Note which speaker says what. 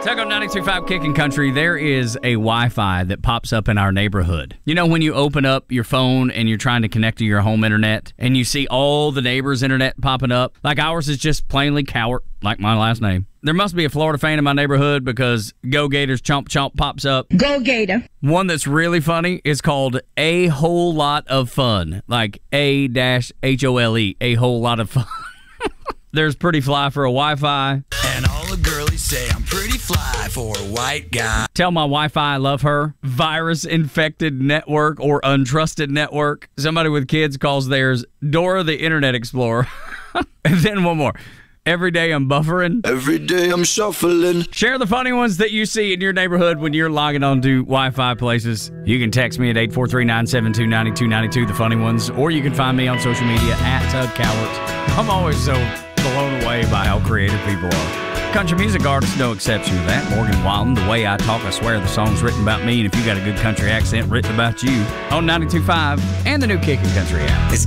Speaker 1: Talk on 92.5 Kicking Country. There is a Wi-Fi that pops up in our neighborhood. You know when you open up your phone and you're trying to connect to your home internet and you see all the neighbors' internet popping up? Like ours is just plainly Cowart, like my last name. There must be a Florida fan in my neighborhood because Go Gators Chomp Chomp pops up.
Speaker 2: Go Gator.
Speaker 1: One that's really funny is called A Whole Lot of Fun. Like A-H-O-L-E. A Whole Lot of Fun. There's Pretty Fly for a Wi-Fi.
Speaker 3: And all the girlies say I'm pretty fly for a white guy.
Speaker 1: Tell my Wi-Fi I love her. Virus-infected network or untrusted network. Somebody with kids calls theirs Dora the Internet Explorer. And then one more. Every day I'm buffering.
Speaker 3: Every day I'm shuffling.
Speaker 1: Share the funny ones that you see in your neighborhood when you're logging on to Wi-Fi places. You can text me at 843-972-9292, the funny ones, or you can find me on social media at Tug Cowart. I'm always so blown away by how creative people are. Country music artists, no exception to that. Morgan Wallen, The Way I Talk, I Swear the song's written about me, and if you got a good country accent, written about you on 92.5 and the new Kicking Country app.